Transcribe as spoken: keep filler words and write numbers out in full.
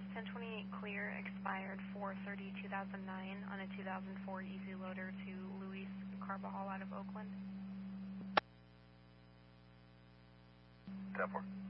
ten twenty-eight clear, expired four thirty two thousand nine on a two thousand four Easy Loader to Luis Carbajal out of Oakland. ten four.